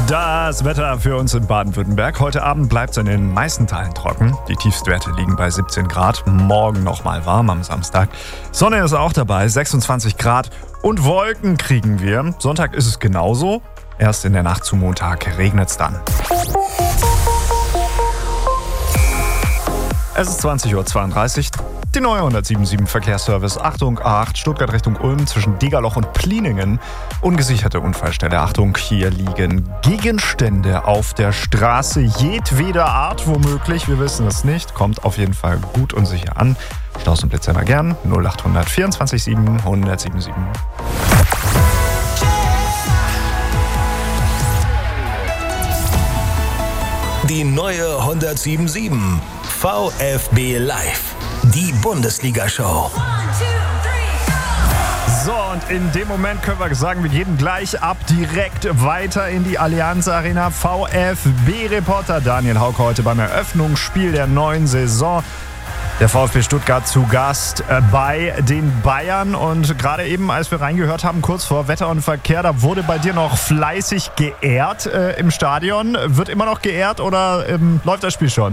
Das Wetter für uns in Baden-Württemberg. Heute Abend bleibt es in den meisten Teilen trocken. Die Tiefstwerte liegen bei 17 Grad. Morgen nochmal warm am Samstag. Sonne ist auch dabei, 26 Grad. Und Wolken kriegen wir. Sonntag ist es genauso. Erst in der Nacht zu Montag regnet es dann. Es ist 20.32 Uhr. Die neue 177 Verkehrsservice. Achtung, A8 Stuttgart Richtung Ulm zwischen Degerloch und Pliningen. Ungesicherte Unfallstelle. Achtung, hier liegen Gegenstände auf der Straße jedweder Art womöglich. Wir wissen es nicht. Kommt auf jeden Fall gut und sicher an. Staus und Blitzer immer gern. 0800 24 7 1077. Die neue 1077 VfB Live. Die Bundesliga-Show. So, und in dem Moment können wir sagen, wir gehen gleich ab direkt weiter in die Allianz Arena. VfB-Reporter Daniel Hauke heute beim Eröffnungsspiel der neuen Saison. Der VfB Stuttgart zu Gast bei den Bayern. Und gerade eben, als wir reingehört haben, kurz vor Wetter und Verkehr, da wurde bei dir noch fleißig geehrt im Stadion. Wird immer noch geehrt oder läuft das Spiel schon?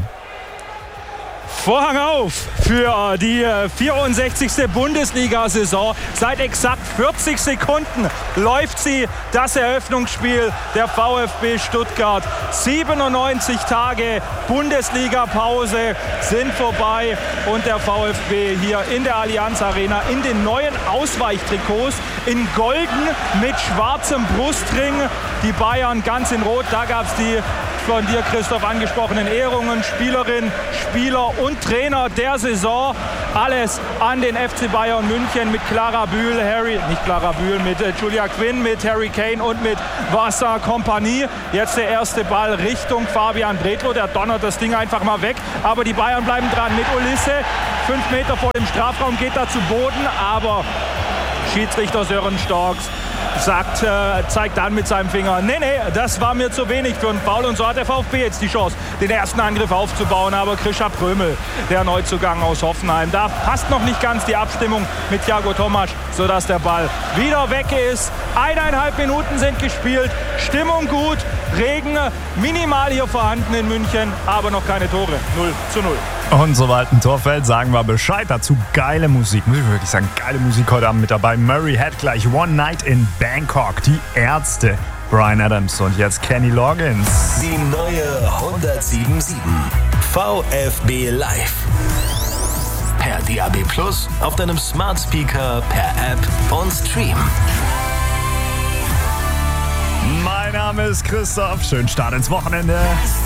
Vorhang auf für die 64. Bundesliga-Saison. Seit exakt 40 Sekunden läuft sie, das Eröffnungsspiel der VfB Stuttgart. 97 Tage Bundesliga-Pause sind vorbei und der VfB hier in der Allianz Arena in den neuen Ausweichtrikots in golden mit schwarzem Brustring. Die Bayern ganz in rot. Da gab es die von dir, Christoph, angesprochenen Ehrungen. Spielerin, Spieler und Trainer der Saison. Alles an den FC Bayern München mit Clara Bühl, mit Julia Quinn, mit Harry Kane und mit Vincent Kompany. Jetzt der erste Ball Richtung Fabian Bredlow. Der donnert das Ding einfach mal weg. Aber die Bayern bleiben dran mit Ulisse. 5 Meter vor dem Strafraum geht er zu Boden. Aber Schiedsrichter Sören Storks zeigt an mit seinem Finger. Nee, das war mir zu wenig für einen Foul. Und so hat der VfB jetzt die Chance, den ersten Angriff aufzubauen. Aber Krischa Prömel, der Neuzugang aus Hoffenheim, da passt noch nicht ganz die Abstimmung mit Thiago Tomasch, sodass der Ball wieder weg ist. 1,5 Minuten sind gespielt. Stimmung gut. Regen minimal hier vorhanden in München, aber noch keine Tore. 0:0. Und sobald ein Tor fällt, sagen wir Bescheid. Dazu geile Musik. Muss ich wirklich sagen, geile Musik heute Abend mit dabei. Murray hat gleich One Night in Bangkok. Die Ärzte. Bryan Adams und jetzt Kenny Loggins. Die neue 1077 VfB Live. Per DAB+, auf deinem Smart Speaker, per App und Stream. Mein Name ist Christoph. Schönen Start ins Wochenende.